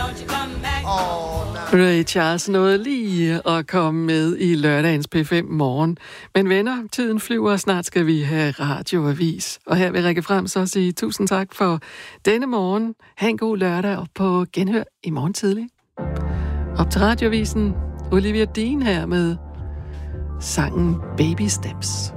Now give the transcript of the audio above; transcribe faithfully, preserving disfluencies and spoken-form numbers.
Ray Charles nåede lige at komme med i lørdagens P fem morgen. Men venner, tiden flyver, og snart skal vi have radioavis. Og her vil Rikke Frem så sige tusind tak for denne morgen. Ha' en god lørdag og på genhør i morgen tidlig. Op til radioavisen, Olivia Dean her med sangen Baby Steps.